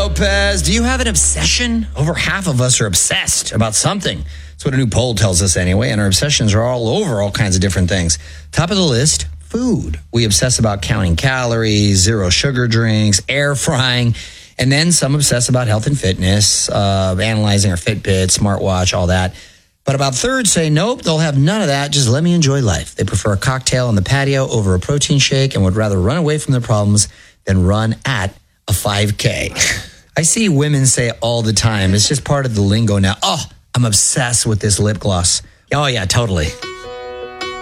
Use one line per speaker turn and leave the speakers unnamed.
Lopez. Do you have an obsession? Over half of us are obsessed about something. That's what a new poll tells us anyway, and our obsessions are all over all kinds of different things. Top of the list, food. We obsess about counting calories, zero sugar drinks, air frying, and then some obsess about health and fitness, analyzing our Fitbit, smartwatch, all that. But about thirds say, nope, they'll have none of that. Just let me enjoy life. They prefer a cocktail on the patio over a protein shake and would rather run away from their problems than run at a 5K. I see women say all the time, it's just part of the lingo now. Oh, I'm obsessed with this lip gloss. Oh, yeah, totally.